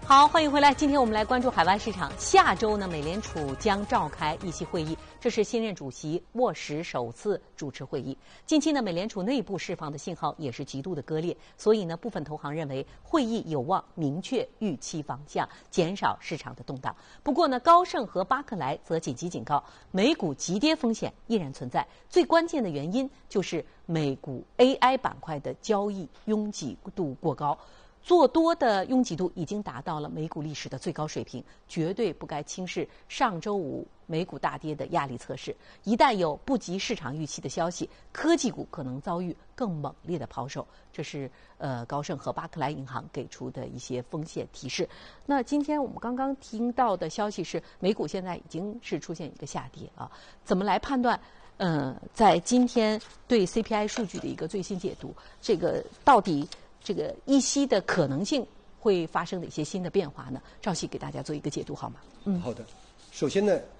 好，欢迎回来。今天我们来关注海外市场。下周呢，美联储将召开议息会议，这是新任主席沃什首次主持会议。近期呢，美联储内部释放的信号也是极度的割裂，所以呢，部分投行认为会议有望明确预期方向，减少市场的动荡。不过呢，高盛和巴克莱则紧急警告，美股急跌风险依然存在。最关键的原因就是美股 AI 板块的交易拥挤度过高。做多的拥挤度已经达到了美股历史的最高水平，绝对不该轻视上周五美股大跌的压力测试。一旦有不及市场预期的消息，科技股可能遭遇更猛烈的抛售。这是高盛和巴克莱银行给出的一些风险提示。那今天我们刚刚听到的消息是，美股现在已经是出现一个下跌啊，怎么来判断？在今天对 CPI 数据的一个最新解读，这个到底？这个议息的可能性会发生哪些新的变化呢？赵熙给大家做一个解读好吗？ 好的。首先呢，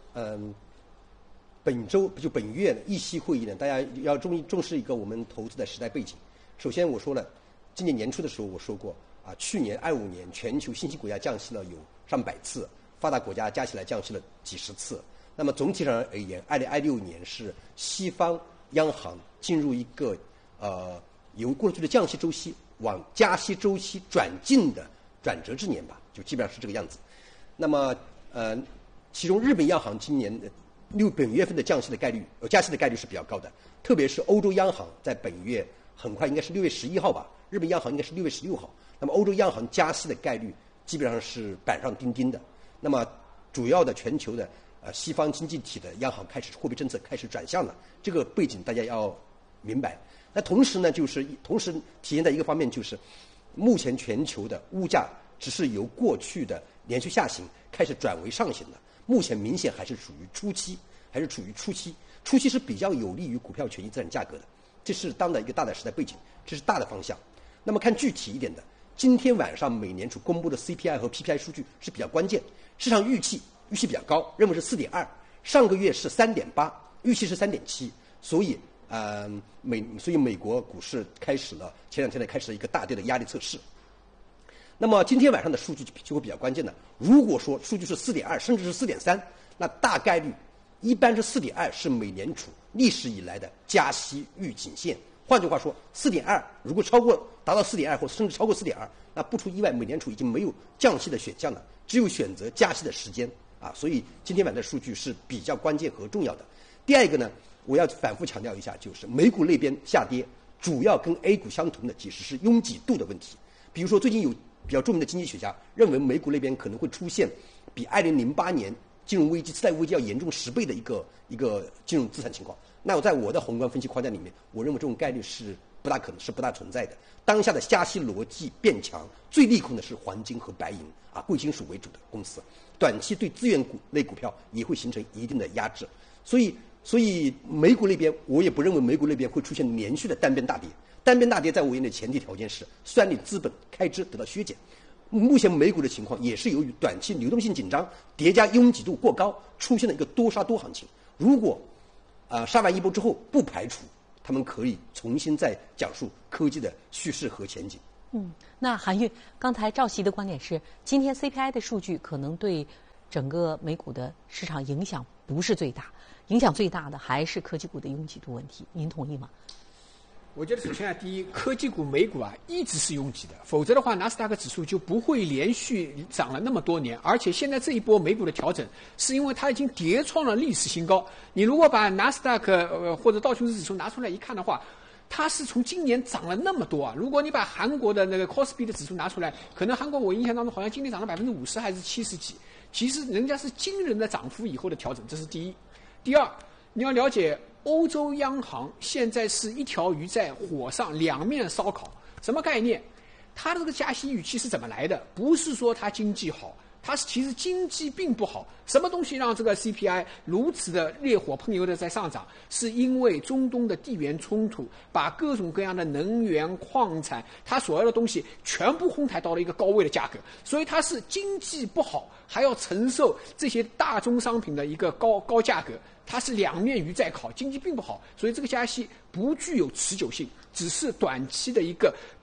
本月的议息会议呢，大家要重视一个我们投资的时代背景。首先我说了，今年年初的时候我说过啊，去年25年全球新兴国家降息了有上百次，发达国家加起来降息了几十次。那么总体上而言，2026年是西方央行进入一个由过去的降息周期往加息周期转进的转折之年吧，就基本上是这个样子。那么其中日本央行今年本月份的加息的概率是比较高的，特别是欧洲央行在本月很快应该是6月11号吧，日本央行应该是6月16号。那么欧洲央行加息的概率基本上是板上钉钉的。那么主要的全球的西方经济体的央行开始货币政策开始转向了，这个背景大家要明白。那同时呢，同时体现在一个方面，就是目前全球的物价只是由过去的连续下行开始转为上行的，目前明显还是处于初期，初期是比较有利于股票权益资产价格的，这是当的一个大的时代背景，这是大的方向。那么看具体一点的，今天晚上美联储公布的 CPI 和 PPI 数据是比较关键，市场预期比较高，认为是4.2，上个月是3.8，预期是3.7，所以美国股市前两天开始了一个大跌的压力测试。那么今天晚上的数据就会比较关键的。如果说数据是4.2，甚至是4.3，那大概率一般是4.2是美联储历史以来的加息预警线。换句话说，4.2如果达到4.2或甚至超过4.2，那不出意外，美联储已经没有降息的选项了，只有选择加息的时间啊。所以今天晚上的数据是比较关键和重要的。第二个呢，我要反复强调一下，就是美股那边下跌，主要跟 A 股相同的其实是拥挤度的问题。比如说，最近有比较著名的经济学家认为，美股那边可能会出现比2008年金融危机、次贷危机要严重10倍的一个金融资产情况。那我在我的宏观分析框架里面，我认为这种概率是不大可能，是不大存在的。当下的加息逻辑变强，最利空的是黄金和白银啊，贵金属为主的公司，短期对资源类股票也会形成一定的压制。所以美股那边，我也不认为美股那边会出现连续的单边大跌。单边大跌在我眼里的前提条件是算力资本开支得到削减。目前美股的情况也是由于短期流动性紧张叠加拥挤度过高，出现了一个多杀多行情。如果杀完一波之后，不排除他们可以重新再讲述科技的叙事和前景。 那韩愈，刚才赵熙的观点是，今天 CPI 的数据可能对整个美股的市场影响不是最大，影响最大的还是科技股的拥挤度问题。您同意吗？ 我觉得首先第一，科技股美股一直是拥挤的，否则的话纳斯达克指数就不会连续涨了那么多年。而且现在这一波美股的调整，是因为它已经跌创了历史新高。你如果把纳斯达克或者道琼斯指数拿出来一看的话，它是从今年涨了那么多啊！如果你把韩国的那个 Kospi 的指数拿出来，可能韩国我印象当中好像今年涨了50%还是70%几，其实人家是惊人的涨幅以后的调整，这是第一。第二，你要了解欧洲央行现在是一条鱼在火上两面烧烤，什么概念？它的这个加息预期是怎么来的？不是说它经济好，它其实经济并不好。什么东西让这个 CPI 如此的烈火烹油的在上涨？是因为中东的地缘冲突，把各种各样的能源、矿产，它所有的东西全部哄抬到了一个高位的价格，所以它是经济不好，还要承受这些大宗商品的一个高价格。它是两面鱼在烤，经济并不好，所以这个加息不具有持久性，只是短期的一个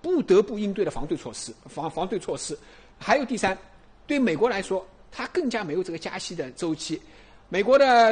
不得不应对的防对措施。还有第三，对美国来说，它更加没有这个加息的周期。美国的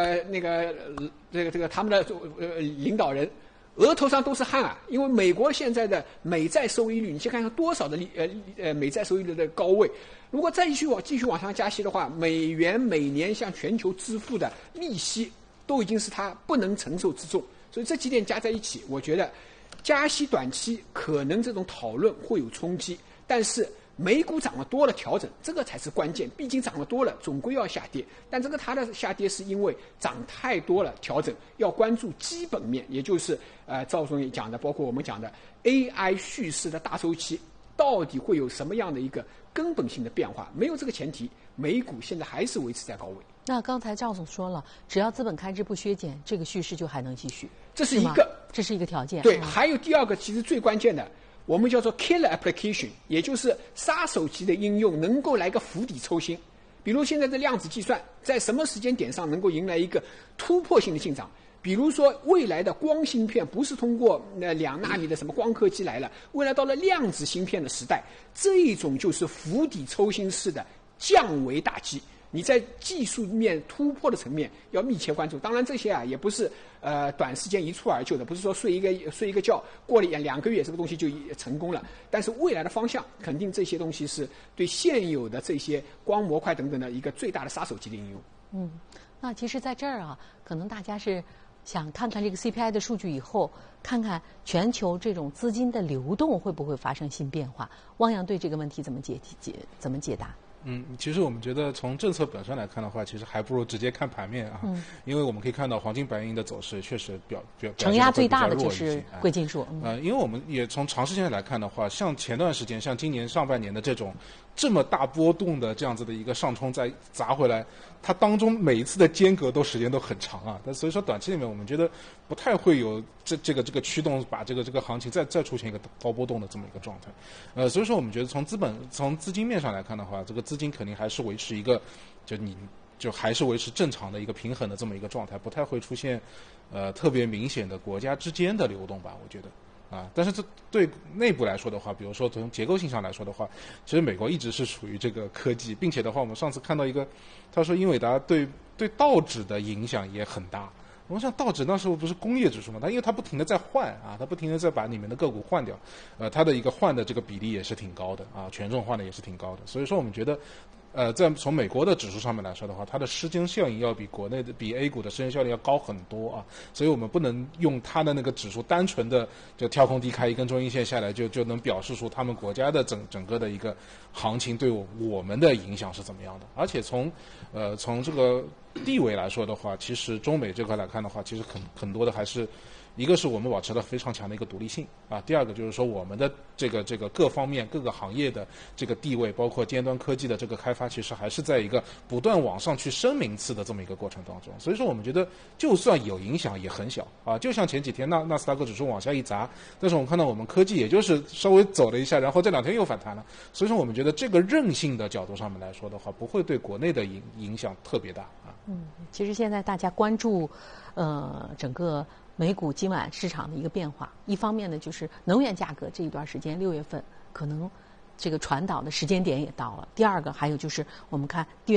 他们的领导人额头上都是汗啊，因为美国现在的美债收益率，你去看看多少的美债收益率的高位。如果再继续往上加息的话，美元每年向全球支付的利息都已经是它不能承受之重。所以这几点加在一起，我觉得加息短期可能这种讨论会有冲击，但是美股涨得多了调整，这个才是关键。毕竟涨得多了，总归要下跌。但这个它的下跌是因为涨太多了调整，要关注基本面，也就是赵总也讲的，包括我们讲的 AI 叙事的大周期，到底会有什么样的一个根本性的变化？没有这个前提，美股现在还是维持在高位。 那刚才赵总说了，只要资本开支不削减，这个叙事就还能继续。 这是一个， 这是一个条件。 对，还有第二个，其实最关键的。我们叫做 killer application， 也就是杀手级的应用，能够来个釜底抽薪。比如现在的量子计算，在什么时间点上能够迎来一个突破性的进展？比如说未来的光芯片不是通过2纳米的什么光刻机来了，未来到了量子芯片的时代，这种就是釜底抽薪式的降维打击。你在技术面突破的层面要密切关注。当然这些也不是短时间一蹴而就的，不是说睡一个觉过了2个月这个东西就成功了。但是未来的方向肯定这些东西是对现有的这些光模块等等的一个最大的杀手级的应用。 那其实在这儿可能大家是想看看这个 CPI 的数据以后，看看全球这种资金的流动会不会发生新变化。汪洋对这个问题怎么解答？ 其实我们觉得从政策本身来看的话，其实还不如直接看盘面啊，因为我们可以看到黄金、白银的走势确实表承压最大的就是贵金属。 因为我们也从长时间来看的话，像前段时间，像今年上半年的这么大波动的这样子的一个上冲再砸回来，它当中每一次的间隔时间都很长啊。但所以说短期里面我们觉得不太会有这个驱动把这个行情再出现一个高波动的这么一个状态。所以说我们觉得从资金面上来看的话，这个资金肯定还是维持一个还是维持正常的一个平衡的这么一个状态，不太会出现特别明显的国家之间的流动吧，我觉得。但是这对内部来说的话，比如说从结构性上来说的话，其实美国一直是属于这个科技，并且的话，我们上次看到一个，他说英伟达对道指的影响也很大。我想道指那时候不是工业指数嘛，因为它不停的在换它不停的在把里面的个股换掉，它的一个换的这个比例也是挺高的权重换的也是挺高的，所以说我们觉得。在从美国的指数上面来说的话，它的失真效应要比国内的比 A 股的失真效应要高很多所以我们不能用它的那个指数单纯的就跳空低开一根中阴线下来就能表示出他们国家的整个的一个行情对我们的影响是怎么样的。而且从这个地位来说的话，其实中美这块来看的话，其实很多的还是。一个是我们保持了非常强的一个独立性第二个就是说我们的这个各方面各个行业的这个地位，包括尖端科技的这个开发，其实还是在一个不断往上去升名次的这么一个过程当中。所以说我们觉得就算有影响也很小就像前几天纳斯达克指数往下一砸，但是我们看到我们科技也就是稍微走了一下，然后这2天又反弹了。所以说我们觉得这个韧性的角度上面来说的话，不会对国内的影响特别大其实现在大家关注整个美股今晚市场的一个变化，一方面呢就是能源价格这一段时间6月份可能这个传导的时间点也到了，第二个还有就是我们看地缘